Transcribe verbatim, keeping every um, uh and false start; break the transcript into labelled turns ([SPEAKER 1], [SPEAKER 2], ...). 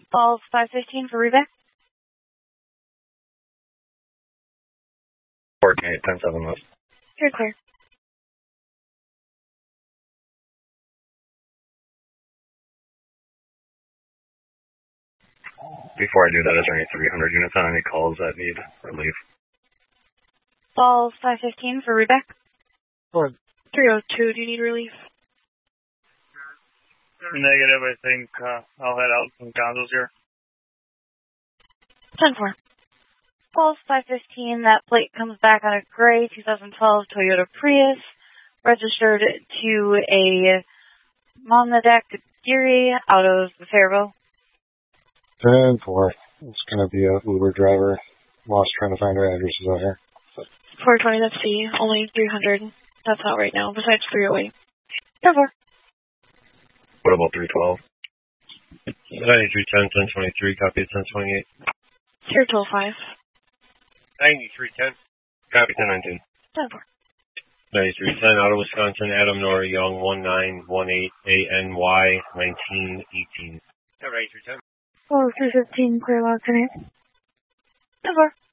[SPEAKER 1] Falls five fifteen for reback.
[SPEAKER 2] fourteen eight, ten seven West.
[SPEAKER 1] You're clear.
[SPEAKER 2] Before I do that, is there any three hundred units on any calls that need relief?
[SPEAKER 1] Falls five fifteen for reback.
[SPEAKER 3] Or
[SPEAKER 1] three oh two, do you need relief?
[SPEAKER 4] Negative, I think uh, I'll head out some condos here.
[SPEAKER 1] ten four. Falls five fifteen, that plate comes back on a gray two thousand twelve Toyota Prius, registered to a Monadek Geary out of Fairville.
[SPEAKER 3] ten four. It's going to be a Uber driver. Lost trying to find her addresses out here.
[SPEAKER 1] four twenty, that's C. Only three hundred. That's out right now, besides three oh eight. ten four.
[SPEAKER 2] What about three twelve?
[SPEAKER 5] ninety-three ten, ten twenty-three, copy at ten twenty-eight.
[SPEAKER 1] Here, toll five.
[SPEAKER 5] ninety-three ten.
[SPEAKER 2] Copy ten nineteen.
[SPEAKER 1] ten four.
[SPEAKER 5] ninety-three ten, out of Wisconsin, Adam Nora Young, one nine one eight A N Y, nineteen eighteen. ninety-three ten.
[SPEAKER 1] Oh, three fifteen, clear log tonight. ten four.